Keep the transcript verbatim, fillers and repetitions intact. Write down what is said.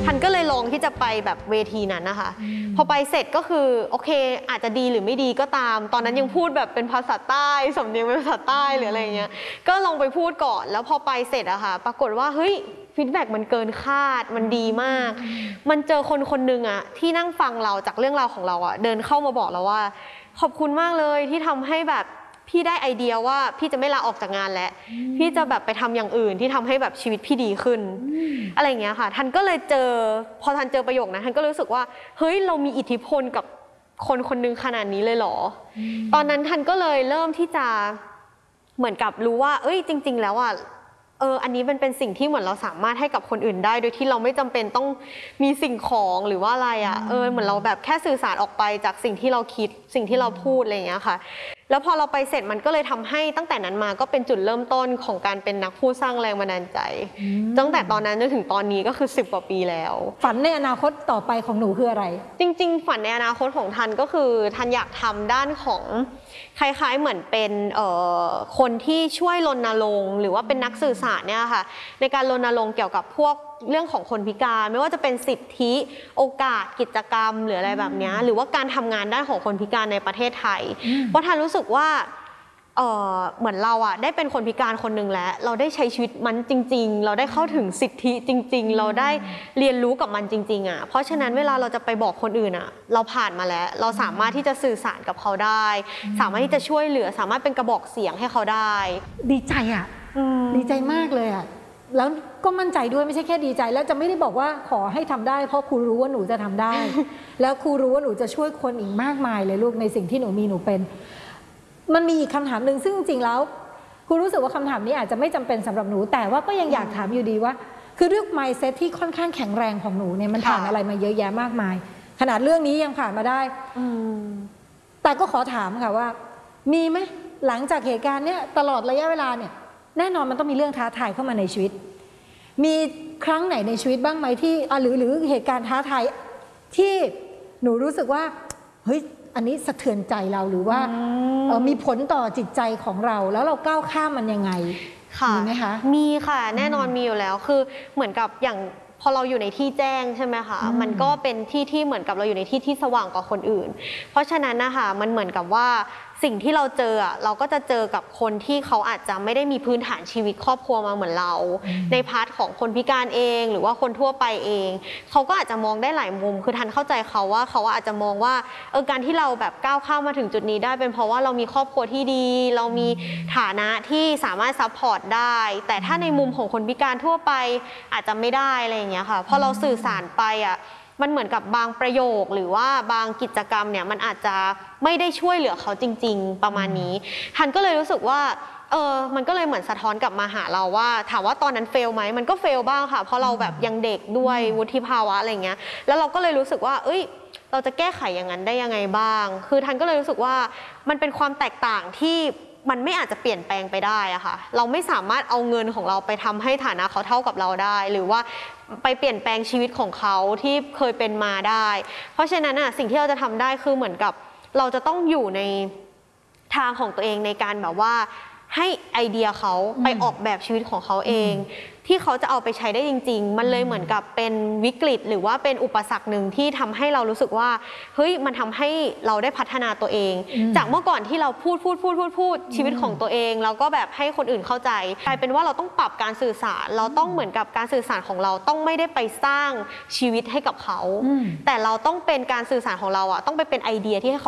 ทันก็เลยลองที่จะไปแบบเวทีนั้นนะคะพอไปเสร็จก็คือโอเคอาจจะดีหรือไม่ดีก็ตามตอนนั้นยังพูดแบบเป็นภาษาใต้สำเนียงเป็นภาษาใต้หรืออะไรเงี้ยก็ลองไปพูดก่อนแล้วพอไปเสร็จอะค่ะปรากฏว่าเฮ้ยฟีดแบ็กมันเกินคาดมันดีมากมันเจอคนคนหนึ่งอะที่นั่งฟังเราจากเรื่องราวของเราอะเดินเข้ามาบอกเราว่าขอบคุณมากเลยที่ทำให้แบบพี่ได้ไอเดียว่าพี่จะไม่ลาออกจากงานแล้วพี่จะแบบไปทำอย่างอื่นที่ทำให้แบบชีวิตพี่ดีขึ้นอะไรอย่างเงี้ยค่ะทันก็เลยเจอพอทันเจอประโยคนั้นทันก็รู้สึกว่าเฮ้ยเรามีอิทธิพลกับคนคนนึงขนาดนี้เลยเหรอตอนนั้นทันก็เลยเริ่มที่จะเหมือนกับรู้ว่าเอ้ยจริงๆแล้วอ่ะเอออันนี้มันเป็นสิ่งที่เหมือนเราสามารถให้กับคนอื่นได้โดยที่เราไม่จำเป็นต้องมีสิ่งของหรือว่าอะไรอ่ะเออเหมือนเราแบบแค่สื่อสารออกไปจากสิ่งที่เราคิดสิ่งที่เราพูดอะไรอย่างเงี้ยค่ะแล้วพอเราไปเสร็จมันก็เลยทำให้ตั้งแต่นั้นมาก็เป็นจุดเริ่มต้นของการเป็นนักพูดสร้างแรงบันดาลใจตั้งแต่ตอนนั้นจนถึงตอนนี้ก็คือสิบกว่าปีแล้วฝันในอนาคตต่อไปของหนูคืออะไรจริงๆฝันในอนาคตของทันก็คือทันอยากทำด้านของคล้ายๆเหมือนเป็นคนที่ช่วยรณรงค์หรือว่าเป็นนักสื่อสารเนี่ยค่ะในการรณรงค์เกี่ยวกับพวกเรื่องของคนพิการไม่ว่าจะเป็นสิทธิโอกาสกิจกรรมหรืออะไรแบบนี้หรือว่าการทำงานด้านของคนพิการในประเทศไทยเพราะทันรู้สึกว่าเอ่อเหมือนเราอะได้เป็นคนพิการคนหนึ่งแล้วเราได้ใช้ชีวิตมันจริงๆเราได้เข้าถึงสิทธิจริงๆเราได้เรียนรู้กับมันจริงๆอะเพราะฉะนั้นเวลาเราจะไปบอกคนอื่นอะเราผ่านมาแล้วเราสามารถที่จะสื่อสารกับเขาได้สามารถที่จะช่วยเหลือสามารถเป็นกระบอกเสียงให้เขาได้ดีใจอะดีใจมากเลยอะแล้วก็มั่นใจด้วยไม่ใช่แค่ดีใจแล้วจะไม่ได้บอกว่าขอให้ทำได้เพราะครูรู้ว่าหนูจะทำได้ แล้วครูรู้ว่าหนูจะช่วยคนอีกมากมายเลยลูกในสิ่งที่หนูมีหนูเป็นมันมีอีกคำถามหนึ่งซึ่งจริงๆแล้วครูรู้สึกว่าคำถามนี้อาจจะไม่จำเป็นสำหรับหนูแต่ว่าก็ยังอยากถามอยู่ดีว่าคือด้วย mindset ที่ค่อนข้างแข็งแรงของหนูเนี่ยมันผ่านอะไรมาเยอะแยะมากมายขนาดเรื่องนี้ยังผ่านมาได้แต่ก็ขอถามค่ะว่ามีไหมหลังจากเหตุการณ์เนี้ยตลอดระยะเวลาเนี่ยแน่นอนมันต้องมีเรื่องท้าทายเข้ามาในชีวิตมีครั้งไหนในชีวิตบ้างไหมที่หรือหรือเหตุการณ์ท้าทายที่หนูรู้สึกว่าเฮ้ยอันนี้สะเทือนใจเราหรือว่ามีผลต่อจิตใจของเราแล้วเราก้าวข้ามมันยังไงมีไหมคะมีค่ะแน่นอนมีอยู่แล้วคือเหมือนกับอย่างพอเราอยู่ในที่แจ้งใช่ไหมคะมันก็เป็นที่ที่เหมือนกับเราอยู่ในที่ที่สว่างกว่าคนอื่นเพราะฉะนั้นนะคะมันเหมือนกับว่าสิ่งที่เราเจอเราก็จะเจอกับคนที่เขาอาจจะไม่ได้มีพื้นฐานชีวิตครอบครัวมาเหมือนเราในพาร์ทของคนพิการเองหรือว่าคนทั่วไปเองเขาก็อาจจะมองได้หลายมุมคือทันเข้าใจเขาว่าเขาอาจจะมองว่าเออการที่เราแบบก้าวข้ามมาถึงจุดนี้ได้เป็นเพราะว่าเรามีครอบครัวที่ดีเรามีฐานะที่สามารถซัพพอร์ตได้แต่ถ้าในมุมของคนพิการทั่วไปอาจจะไม่ได้อะไรอย่างเงี้ยค่ะพอเราสื่อสารไปอ่ะมันเหมือนกับบางประโยคหรือว่าบางกิจกรรมเนี่ยมันอาจจะไม่ได้ช่วยเหลือเขาจริงๆประมาณนี้ทันก็เลยรู้สึกว่าเออมันก็เลยเหมือนสะท้อนกลับมาหาเราว่าถามว่าตอนนั้นเฟลไหมมันก็เฟลบ้างค่ะเพราะเราแบบยังเด็กด้วยวุฒิภาวะอะไรเงี้ยแล้วเราก็เลยรู้สึกว่าเอ้ยเราจะแก้ไขอย่างนั้นได้ยังไงบ้างคือทันก็เลยรู้สึกว่ามันเป็นความแตกต่างที่มันไม่อาจจะเปลี่ยนแปลงไปได้อะค่ะเราไม่สามารถเอาเงินของเราไปทำให้ฐานะเขาเท่ากับเราได้หรือว่าไปเปลี่ยนแปลงชีวิตของเขาที่เคยเป็นมาได้เพราะฉะนั้นอะสิ่งที่เราจะทำได้คือเหมือนกับเราจะต้องอยู่ในทางของตัวเองในการแบบว่าให้ไอเดียเขาไปออกแบบชีวิตของเขาเองที่เขาจะเอาไปใช้ได้จริงๆมันเลยเหมือนกับเป็นวิกฤตหรือว่าเป็นอุปสรรคหนึ่งที่ทำให้เรารู้สึกว่าเฮ้ยมันทำให้เราได้พัฒนาตัวเองจากเมื่อก่อนที่เราพูดพูดพูดพูดพูดชีวิตของตัวเองแล้วก็แบบให้คนอื่นเข้าใจกลายเป็นว่าเราต้องปรับการสื่อสารเราต้องเหมือนกับการสื่อสารของเราต้องไม่ได้ไปสร้างชีวิตให้กับเขาแต่เราต้องเป็นการสื่อสารของเราอะต้องไปเป็นไอเดียที่ให้เขา